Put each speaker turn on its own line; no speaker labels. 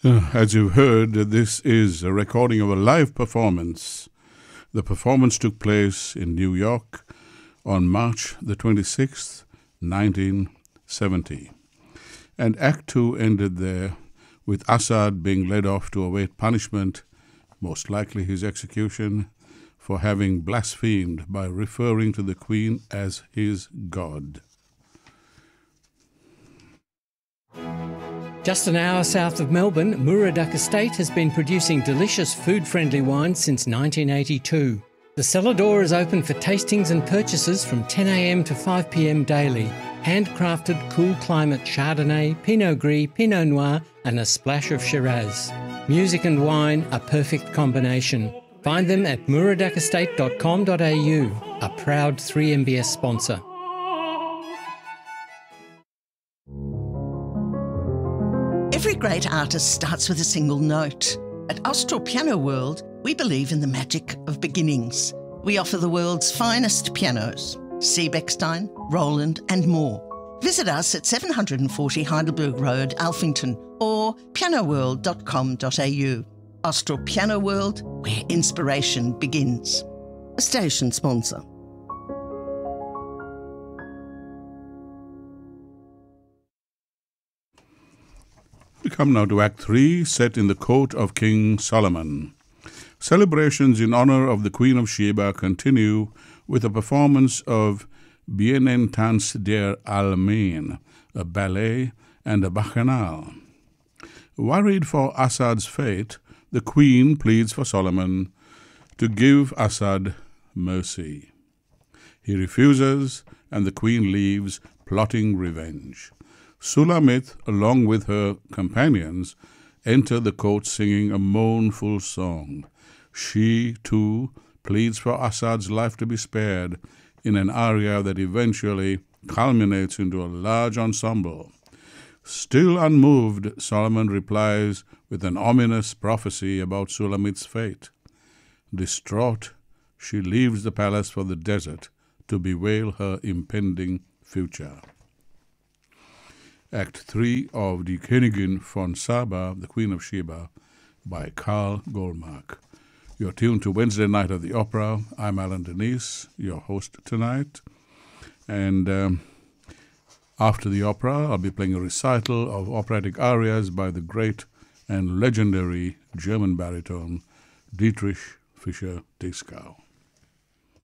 As you've heard, this is a recording of a live performance. The performance took place in New York on March the 26th, 1970. And Act 2 ended there, with Assad being led off to await punishment, most likely his execution, for having blasphemed by referring to the Queen as his God.
Just an hour south of Melbourne, Muraduck Estate has been producing delicious food-friendly wines since 1982. The cellar door is open for tastings and purchases from 10 a.m. to 5 p.m. daily. Handcrafted cool climate Chardonnay, Pinot Gris, Pinot Noir and a splash of Shiraz. Music and wine, a perfect combination. Find them at muraduckestate.com.au, a proud 3MBS sponsor.
Every great artist starts with a single note. At Austral Piano World, we believe in the magic of beginnings. We offer the world's finest pianos, Seebeckstein, Roland and more. Visit us at 740 Heidelberg Road, Alphington, or pianoworld.com.au. Austral Piano World, where inspiration begins. A station sponsor.
We come now to Act 3, set in the court of King Solomon. Celebrations in honor of the Queen of Sheba continue with a performance of Bienentanz der Almen, a ballet and a bacchanal. Worried for Assad's fate, the Queen pleads for Solomon to give Assad mercy. He refuses, and the Queen leaves, plotting revenge. Sulamith, along with her companions, enter the court singing a mournful song. She, too, pleads for Assad's life to be spared in an aria that eventually culminates into a large ensemble. Still unmoved, Solomon replies with an ominous prophecy about Sulamith's fate. Distraught, she leaves the palace for the desert to bewail her impending future. Act 3 of Die Königin von Saba, the Queen of Sheba, by Carl Goldmark. You're tuned to Wednesday Night at the Opera. I'm Alan Denise, your host tonight. And after the opera, I'll be playing a recital of operatic arias by the great and legendary German baritone Dietrich Fischer-Dieskau.